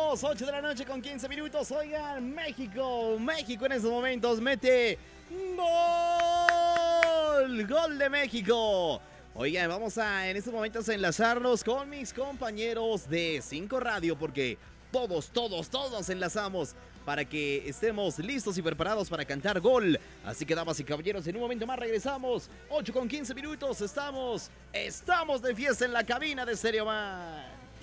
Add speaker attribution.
Speaker 1: Regresamos, 8 de la noche con 15 minutos. Oigan, México en estos momentos mete gol de México. Oigan, vamos a en estos momentos a enlazarnos con mis compañeros de 5 Radio porque todos nos enlazamos para que estemos listos y preparados para cantar gol. Así que, damas y caballeros, en un momento más regresamos. 8 con 15 minutos, estamos de fiesta en la cabina de Stereo Man.